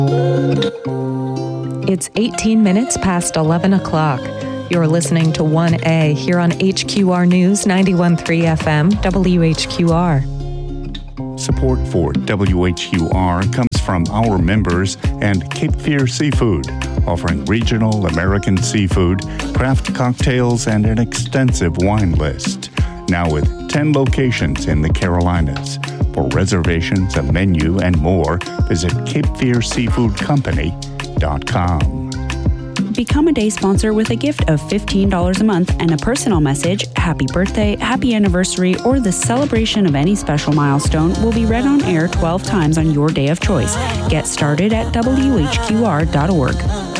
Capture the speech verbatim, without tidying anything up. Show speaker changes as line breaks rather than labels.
It's eighteen minutes past eleven o'clock. You're listening to one A here on H Q R News ninety-one point three F M, W H Q R.
Support for W H Q R comes from our members and Cape Fear Seafood, offering regional American seafood, craft cocktails, and an extensive wine list. Now with ten locations in the Carolinas. For reservations, a menu, and more, visit cape fear seafood company dot com.
Become a day sponsor with a gift of fifteen dollars a month and a personal message, happy birthday, happy anniversary, or the celebration of any special milestone will be read on air twelve times on your day of choice. Get started at W H Q R dot org.